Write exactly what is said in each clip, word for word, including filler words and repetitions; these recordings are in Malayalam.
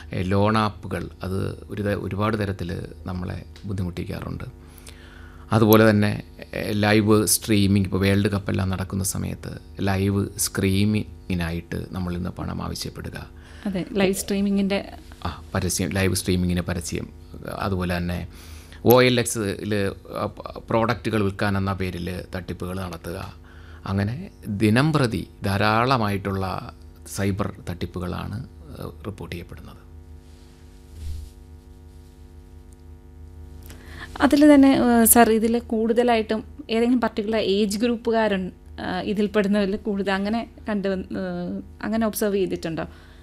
ലോൺ ആപ്പുകൾ അത് ഒരു ഒരുപാട് തരത്തിൽ നമ്മളെ ബുദ്ധിമുട്ടിക്കാറുണ്ട്. അതുപോലെ തന്നെ ലൈവ് സ്ട്രീമിംഗ്, ഇപ്പോൾ വേൾഡ് കപ്പെല്ലാം നടക്കുന്ന സമയത്ത് ലൈവ് സ്ട്രീമിങ്ങിനായിട്ട് നമ്മളിൽ നിന്ന് പണം ആവശ്യപ്പെടുക. അതെ, ലൈവ് സ്ട്രീമിങ്ങിൻ്റെ ആ പരസ്യം, ലൈവ് സ്ട്രീമിങ്ങിന് പരസ്യം. അതുപോലെ തന്നെ ഒ എൽ എക്സിൽ പ്രോഡക്റ്റുകൾ വിൽക്കാനെന്ന പേരിൽ തട്ടിപ്പുകൾ നടത്തുക. അങ്ങനെ ദിനം പ്രതി ധാരാളമായിട്ടുള്ള സൈബർ തട്ടിപ്പുകളാണ് റിപ്പോർട്ട് ചെയ്യപ്പെടുന്നത്. അതിൽ തന്നെ സാർ, ഇതിൽ കൂടുതലായിട്ടും ഏതെങ്കിലും പർട്ടിക്കുലർ ഏജ് ഗ്രൂപ്പുകാരൻ ഇതിൽപ്പെടുന്നതിൽ കൂടുതൽ അങ്ങനെ കണ്ടു അങ്ങനെ ഒബ്സർവ് ചെയ്തിട്ടുണ്ടോ?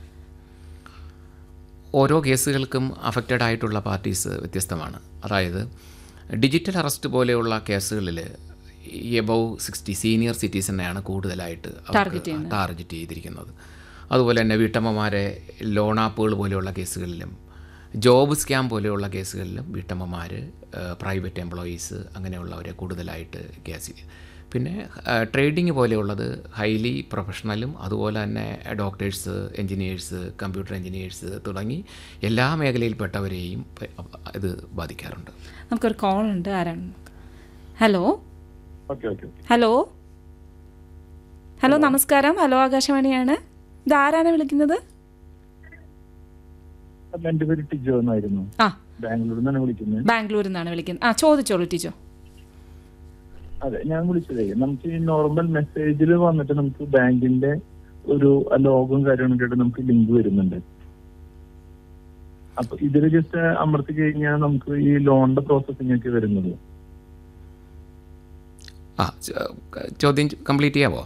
ഓരോ കേസുകൾക്കും അഫക്റ്റഡ് ആയിട്ടുള്ള പാർട്ടീസ് വ്യത്യസ്തമാണ്. അതായത് ഡിജിറ്റൽ അറസ്റ്റ് പോലെയുള്ള കേസുകളിൽ എബവ് സിക്സ്റ്റി സീനിയർ സിറ്റിസനെയാണ് കൂടുതലായിട്ട് ടാർഗറ്റ് ചെയ്തിരിക്കുന്നത്. അതുപോലെ തന്നെ വീട്ടമ്മമാരെ ലോൺ ആപ്പുകൾ പോലെയുള്ള കേസുകളിലും ജോബ് സ്കാം പോലെയുള്ള കേസുകളിലും വീട്ടമ്മമാർ, പ്രൈവറ്റ് എംപ്ലോയീസ് അങ്ങനെയുള്ളവരെ കൂടുതലായിട്ട് കേസ്. പിന്നെ ട്രേഡിങ് പോലെയുള്ളത് ഹൈലി പ്രൊഫഷണലും അതുപോലെ തന്നെ ഡോക്ടേഴ്സ്, എൻജിനീയേഴ്സ്, കമ്പ്യൂട്ടർ എൻജിനീയേഴ്സ് തുടങ്ങി എല്ലാ മേഖലയിൽപ്പെട്ടവരെയും ഇത് ബാധിക്കാറുണ്ട്. നമുക്കൊരു കോൾ ഉണ്ട്. ആരാണ്? ഹലോ ഹലോ ഹലോ നമസ്കാരം. ഹലോ, ആകാശവാണിയാണ്. ഇത് ആരാണ് വിളിക്കുന്നത്? എന്റെ പേര് ടിജോ എന്നായിരുന്നു. ആ, ബാംഗ്ലൂരിൽ നിന്നാണ് വിളിക്കുന്നത്. ബാംഗ്ലൂരിൽ നിന്നാണ് വിളിക്കുന്നത്. ആ, ചോദിച്ചോളൂ ടിജോ. അതെ, ഞാൻ വിളിച്ചതേ നമുക്ക് ഈ നോർമൽ മെസ്സേജിൽ വന്നിട്ട് നമുക്ക് ബാങ്കിന്റെ ഒരു ലോഗും കാര്യങ്ങളൊക്കെ നമുക്ക് ലിങ്ക് വരുന്നുണ്ട്. അപ്പൊ ഇതിൽ ജസ്റ്റ് അമർത്തി കഴിഞ്ഞാൽ നമുക്ക് ഈ ലോണിന്റെ പ്രോസസ്സിംഗ് ഒക്കെ വരുന്നത്. ആ, ചോദ്യം കംപ്ലീറ്റ് ചെയ്യാവോ?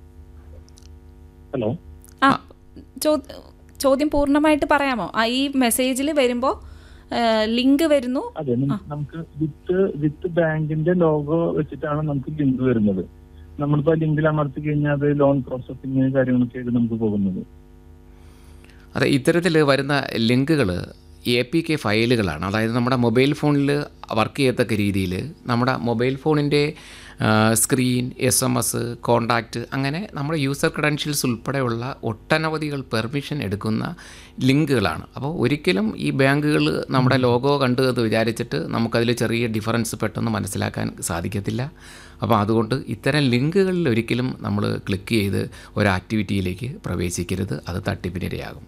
ഹലോ, ആ, ചോദ്യം പൂർണ്ണമായിട്ട് പറയാമോ? ആ, ഈ മെസ്സേജിൽ വരുമ്പോൾ ലിങ്ക് വരുന്നു. അതെ, നമുക്ക് വിത്ത് വിത്ത് ബാങ്കിന്റെ ലോഗോ വെച്ചിട്ടാണ് നമുക്ക് ലിങ്ക് വരുന്നത്. നമ്മളിപ്പോ ലിങ്കിൽ അമർത്തി കഴിഞ്ഞാൽ അത് ലോൺ പ്രോസസ്സിംഗ് കാര്യങ്ങളൊക്കെ ആയിട്ട് നമുക്ക് പോകുന്നത്. അതെ, ഇത്തരത്തിൽ വരുന്ന ലിങ്കുകൾ എ പി കെ ഫയലുകളാണ്. അതായത് നമ്മുടെ മൊബൈൽ ഫോണിൽ വർക്ക് ചെയ്യത്തക്ക രീതിയിൽ നമ്മുടെ മൊബൈൽ ഫോണിൻ്റെ screen, S M S, contact, അങ്ങനെ നമ്മുടെ യൂസർ ക്രെഡൻഷ്യൽസ് ഉൾപ്പെടെയുള്ള ഒട്ടനവധികൾ പെർമിഷൻ എടുക്കുന്ന ലിങ്കുകളാണ്. അപ്പോൾ ഒരിക്കലും ഈ ബാങ്കുകൾ നമ്മുടെ ലോഗോ കണ്ടു എന്ന് വിചാരിച്ചിട്ട് നമുക്കതിൽ ചെറിയ ഡിഫറൻസ് പെട്ടെന്ന് മനസ്സിലാക്കാൻ സാധിക്കത്തില്ല. അപ്പോൾ അതുകൊണ്ട് ഇത്തരം ലിങ്കുകളിൽ ഒരിക്കലും നമ്മൾ ക്ലിക്ക് ചെയ്ത് ഒരു ആക്ടിവിറ്റിയിലേക്ക് പ്രവേശിക്കരുത്. അത് തട്ടിപ്പിനിരയാകും.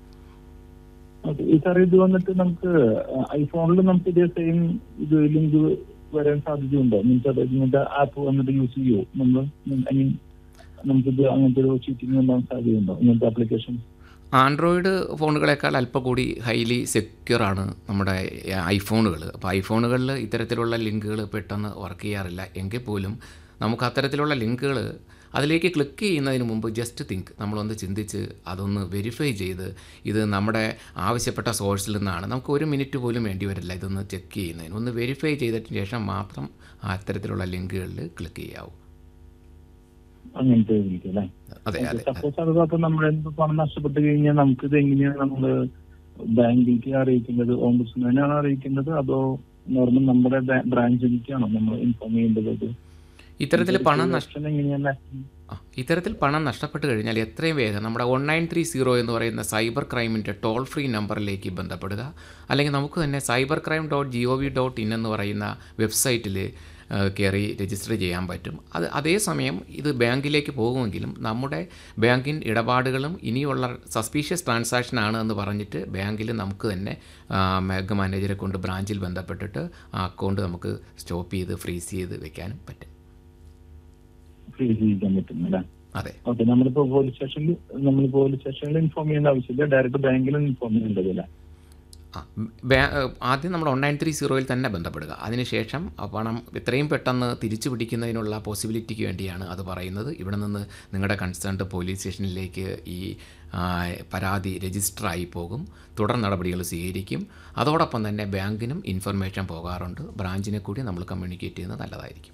ഈ സാർ, ഇത് വന്നിട്ട് നമുക്ക് ഐഫോണിൽ നമുക്ക് ഇതേ സെയിം ഇത് ലിങ്ക് വരാൻ സാധ്യതയുണ്ടോ? മീൻസ് അത് ഇങ്ങനത്തെ ആപ്പ് വന്നിട്ട് യൂസ് ചെയ്യുമോ നമ്മൾ? ഐ മീൻ നമുക്കിത് അങ്ങനത്തെ ഒരു ചീറ്റിംഗ് ഉണ്ടാകാൻ സാധ്യതയുണ്ടോ ഇങ്ങനത്തെ ആപ്ലിക്കേഷൻ? ആൻഡ്രോയിഡ് ഫോണുകളെക്കാൾ അല്പം കൂടി ഹൈലി സെക്യൂറാണ് നമ്മുടെ ഐഫോണുകൾ. അപ്പോൾ ഐഫോണുകളിൽ ഇത്തരത്തിലുള്ള ലിങ്കുകൾ പെട്ടെന്ന് വർക്ക് ചെയ്യാറില്ല. എങ്കിൽ പോലും നമുക്ക് അത്തരത്തിലുള്ള ലിങ്കുകൾ അതിലേക്ക് ക്ലിക്ക് ചെയ്യുന്നതിന് മുമ്പ് ജസ്റ്റ് തിങ്ക്, നമ്മളൊന്ന് ചിന്തിച്ച് അതൊന്ന് വെരിഫൈ ചെയ്ത് ഇത് നമ്മുടെ ആവശ്യപ്പെട്ട സോഴ്സിൽ നിന്നാണ്. നമുക്ക് ഒരു മിനിറ്റ് പോലും വേണ്ടി വരില്ല ഇതൊന്ന് ചെക്ക് ചെയ്യുന്നതിന്. ഒന്ന് വെരിഫൈ ചെയ്തതിന് ശേഷം മാത്രം അത്തരത്തിലുള്ള ലിങ്കുകളിൽ ക്ലിക്ക് ചെയ്യാവൂ. അങ്ങനത്തെ അതെ അതെ. സപ്പോസ് അത് അപ്പോൾ നമ്മുടെ പണം നഷ്ടപ്പെട്ട് കഴിഞ്ഞാൽ നമുക്കിത് എങ്ങനെയാണ് നമ്മൾ ബാങ്കിലേക്ക് അറിയിക്കേണ്ടത്? ഓംബുഡ്സ്മാനാണ് അറിയിക്കേണ്ടത് അതോ നോർമൽ നമ്മുടെ ബ്രാഞ്ചിലേക്കാണോ നമ്മൾ ഇൻഫോം ചെയ്യേണ്ടത്? ഇത്തരത്തിൽ പണം നഷ്ടം ഇത്തരത്തിൽ പണം നഷ്ടപ്പെട്ട് കഴിഞ്ഞാൽ എത്രയും വേഗം നമ്മുടെ വൺ നയൻ ത്രീ സീറോ എന്ന് പറയുന്ന സൈബർ ക്രൈമിൻ്റെ ടോൾ ഫ്രീ നമ്പറിലേക്ക് ബന്ധപ്പെടുക. അല്ലെങ്കിൽ നമുക്ക് തന്നെ cyber crime dot G O V dot in എന്ന് പറയുന്ന വെബ്സൈറ്റിൽ കയറി രജിസ്റ്റർ ചെയ്യാൻ പറ്റും. അത് അതേസമയം ഇത് ബാങ്കിലേക്ക് പോകുമെങ്കിലും നമ്മുടെ ബാങ്കിൻ ഇടപാടുകളും ഇനിയുള്ള സസ്പീഷ്യസ് ട്രാൻസാക്ഷൻ ആണ് എന്ന് പറഞ്ഞിട്ട് ബാങ്കിൽ നമുക്ക് തന്നെ ബാങ്ക് മാനേജറെ കൊണ്ട് ബ്രാഞ്ചിൽ ബന്ധപ്പെട്ടിട്ട് ആ അക്കൗണ്ട് നമുക്ക് സ്റ്റോപ്പ് ചെയ്ത് ഫ്രീസ് ചെയ്ത് വെക്കാനും പറ്റും. ഫ്രീസ് ചെയ്യാൻ പറ്റും. അതെ. ഓക്കെ, നമ്മളിപ്പോ പോലീസ് സ്റ്റേഷനിൽ നമ്മൾ പോലീസ് സ്റ്റേഷനിൽ ഇൻഫോം ചെയ്യേണ്ട ആവശ്യമില്ല, ഡയറക്റ്റ് ബാങ്കിലും ഇൻഫോം ചെയ്യേണ്ടതില്ല. ആ, ആദ്യം നമ്മൾ വൺ നയൻ ത്രീ സീറോയിൽ തന്നെ ബന്ധപ്പെടുക. അതിനുശേഷം പണം എത്രയും പെട്ടെന്ന് തിരിച്ചു പിടിക്കുന്നതിനുള്ള പോസിബിലിറ്റിക്ക് വേണ്ടിയാണ് അത് പറയുന്നത്. ഇവിടെ നിന്ന് നിങ്ങളുടെ കൺസേൺഡ് പോലീസ് സ്റ്റേഷനിലേക്ക് ഈ പരാതി രജിസ്റ്ററായി പോകും. തുടർ നടപടികൾ സ്വീകരിക്കും. അതോടൊപ്പം തന്നെ ബാങ്കിനും ഇൻഫർമേഷൻ പോകാറുണ്ട്. ബ്രാഞ്ചിനെ കൂടി നമ്മൾ കമ്മ്യൂണിക്കേറ്റ് ചെയ്യുന്നത് നല്ലതായിരിക്കും.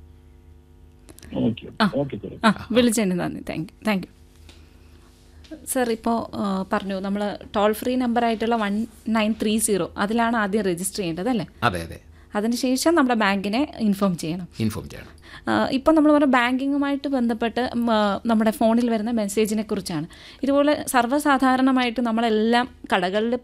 ആ, വിളിച്ചതിന് നന്ദി. Thank you thank you sir. ഇപ്പോൾ പറഞ്ഞു നമ്മൾ toll free നമ്പറായിട്ടുള്ള one nine three zero അതിലാണ് ആദ്യം രജിസ്റ്റർ ചെയ്യേണ്ടത് അല്ലേ? അതെ അതെ. അതിനുശേഷം നമ്മുടെ ബാങ്കിനെ ഇൻഫോം ചെയ്യണം. ഇൻഫോം ചെയ്യണം. ഇപ്പം നമ്മൾ പറഞ്ഞ ബാങ്കിങ്ങുമായിട്ട് ബന്ധപ്പെട്ട് നമ്മുടെ ഫോണിൽ വരുന്ന മെസ്സേജിനെ കുറിച്ചാണ്. ഇതുപോലെ സർവ്വസാധാരണമായിട്ട് നമ്മളെല്ലാം കടകളിൽ